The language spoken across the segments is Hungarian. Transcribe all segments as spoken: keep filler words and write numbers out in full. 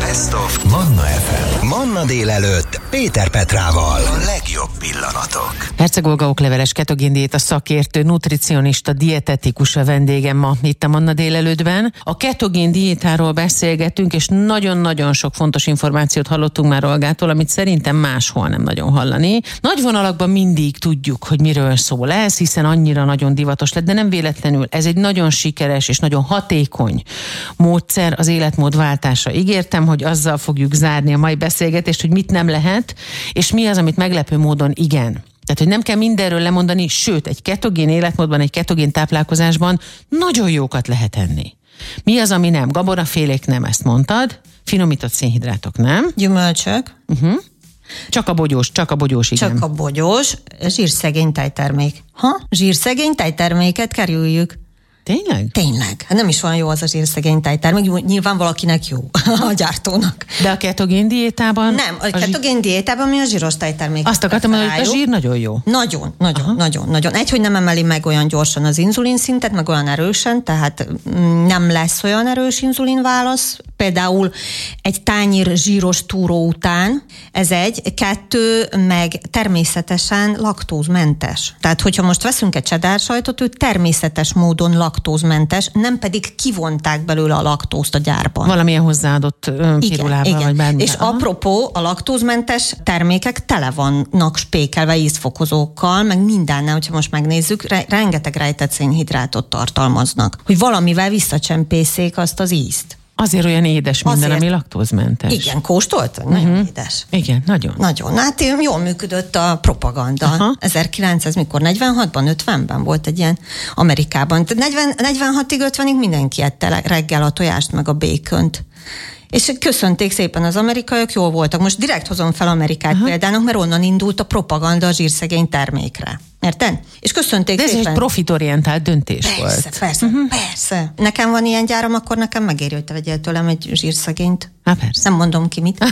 Best of Manna ef em. Manna délelőtt Péter Petrával. A legjobb pillanatok. Herceg Olga okleveles ketogéndiéta szakértő, nutricionista, dietetikus a vendégem ma itt a Manna délelőttben. A ketogéndiétáról beszélgetünk, és nagyon-nagyon sok fontos információt hallottunk már Olgától, amit szerintem máshol nem nagyon hallani. Nagy vonalakban mindig tudjuk, hogy miről szól ez, hiszen annyira nagyon divatos lett, de nem véletlenül. Ez egy nagyon sikeres és nagyon hatékony módszer az életmódváltásra. Ígértem, hogy azzal fogjuk zárni a mai beszélgetést, hogy mit nem lehet, és mi az, amit meglepő módon igen. Tehát, hogy nem kell mindenről lemondani, sőt, egy ketogén életmódban, egy ketogén táplálkozásban nagyon jókat lehet enni. Mi az, ami nem? Gabonafélék nem, ezt mondtad. Finomított szénhidrátok nem. Gyümölcsök. Uh-huh. Csak a bogyós, csak a bogyós, igen. Csak a bogyós, zsírszegény tejtermék. Ha? Zsírszegény tejterméket kerüljük. Tényleg? Tényleg. Nem is van jó az a zsírszegény tejtermék, nyilván valakinek jó, a gyártónak. De a ketogén diétában? Nem, a, a ketogén zsír... diétában mi a zsíros tejterméket. Azt akartam mondani, hogy a zsír nagyon jó. Nagyon, nagyon, Aha. nagyon, nagyon. Egy, hogy nem emeli meg olyan gyorsan az inzulin szintet, meg olyan erősen, tehát nem lesz olyan erős inzulinválasz. Például egy tányér zsíros túró után, ez egy, kettő, meg természetesen laktózmentes. Tehát, hogyha most veszünk egy cheddar sajtot, ő természetes módon laktózmentes, nem pedig kivonták belőle a laktózt a gyárban. Valamilyen hozzáadott pirulával, vagy bármi. És Aha. apropó, a laktózmentes termékek tele vannak spékelve ízfokozókkal, meg mindennel, hogyha most megnézzük, re- rengeteg rejtett szénhidrátot tartalmaznak. Hogy valamivel visszacsempészék azt az ízt. Azért olyan édes minden, Azért, ami laktózmentes. Igen, kóstolt? Nagyon uh-huh. édes. Igen, nagyon. Nagyon. Hát jól működött a propaganda. Aha. ezerkilencszáz, mikor negyvenhatban, ötvenben volt egy ilyen Amerikában. negyven, negyvenhatig, ötvenig mindenki ette reggel a tojást meg a békönt. És köszönték szépen az amerikaiak, jól voltak. Most direkt hozom fel Amerikát Aha. példának, mert onnan indult a propaganda a zsírszegény termékre. Érted? És köszönték De ez szépen. egy profitorientált döntés persze, volt. Persze, persze, uh-huh. persze. Nekem van ilyen gyáram, akkor nekem megéri, hogy te vegyél tőlem egy zsírszegényt. Há, persze. Nem mondom ki mit.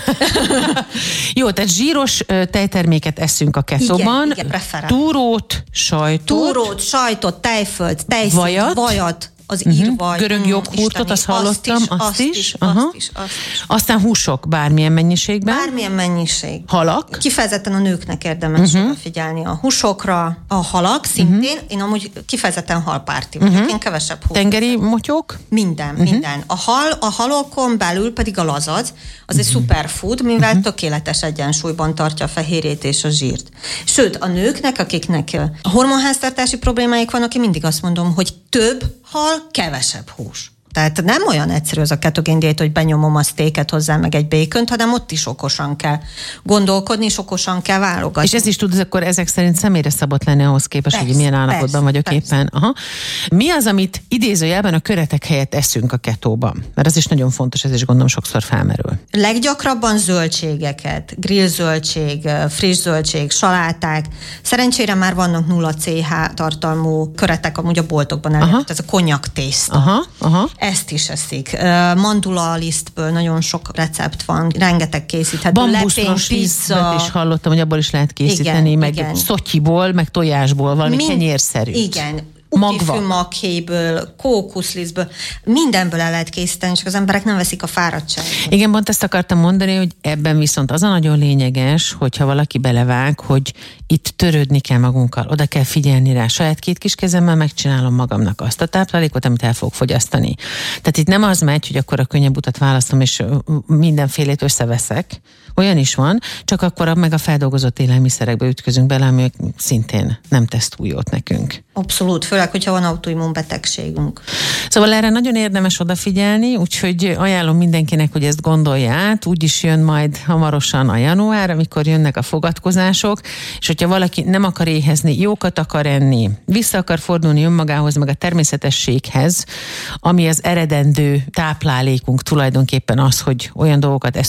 Jó, tehát zsíros tejterméket eszünk a ketóban. Igen, igen, preferál. Túrót, sajtot. Túrót, sajtot, tejföld, tejszint, vajat. vajat. Az uh-huh. írvaj. Görög joghurtot, azt hallottam, azt, azt is. is, azt is, Aha. azt is, azt is. Aztán húsok bármilyen mennyiségben. Bármilyen mennyiség. Halak. Kifejezetten a nőknek érdemes uh-huh. figyelni a húsokra, a halak szintén. Uh-huh. Én amúgy kifejezetten halpárti vagyok, uh-huh. én kevesebb hús. Tengeri motyók? Minden, uh-huh. minden. A hal, a halokon belül pedig a lazac, az uh-huh. egy superfood, mivel uh-huh. tökéletes egyensúlyban tartja a fehérjét és a zsírt. Sőt, a nőknek, akiknek hormonháztartási problémáik vannak, én mindig azt mondom, hogy több hal, kevesebb hús. Tehát nem olyan egyszerű az a ketogén diéta, hogy benyomom a sztéket hozzá, meg egy békönt, hanem ott is okosan kell gondolkodni, és okosan kell válogatni. És ez is tud akkor ezek szerint személyre szabott lenni ahhoz képest, persze, hogy milyen állapotban persze, vagyok persze. éppen. Aha. Mi az, amit idézőjelben a köretek helyett eszünk a ketóban? Mert az is nagyon fontos, ez is gondolom sokszor felmerül. Leggyakrabban zöldségeket, grillzöldség, friss zöldség, saláták. Szerencsére már vannak nulla cé há tartalmú köretek, amúgy a boltokban elérhető, ez a konyak tészta. Aha, aha. Ezt is eszik. Mandula lisztből nagyon sok recept van, rengeteg készíthető. Bambuszos lisztből is hallottam, hogy abból is lehet készíteni, igen, meg igen. szotyiból, meg tojásból, valami Min- kenyérszerű. Igen. Utifűmakhéből, kókuszlisztből, mindenből el lehet készíteni, csak az emberek nem veszik a fáradtságot. Igen, pont ezt akartam mondani, hogy ebben viszont az a nagyon lényeges, hogyha valaki belevág, hogy itt törődni kell magunkkal, oda kell figyelni rá, saját két kis kezemmel megcsinálom magamnak azt a táplálékot, amit el fogok fogyasztani. Tehát itt nem az megy, hogy akkor a könnyebb utat választom, és mindenfélét összeveszek, olyan is van, csak akkor meg a feldolgozott élelmiszerekbe ütközünk bele, ami szintén nem tesz túl jót nekünk. Abszolút, főleg, hogyha van autoimmunbetegségünk. Szóval erre nagyon érdemes odafigyelni, úgyhogy ajánlom mindenkinek, hogy ezt gondolja át, úgyis jön majd hamarosan a január, amikor jönnek a fogadkozások, és hogyha valaki nem akar éhezni, jókat akar enni, vissza akar fordulni önmagához, meg a természetességhez, ami az eredendő táplálékunk tulajdonképpen az, hogy olyan dolgokat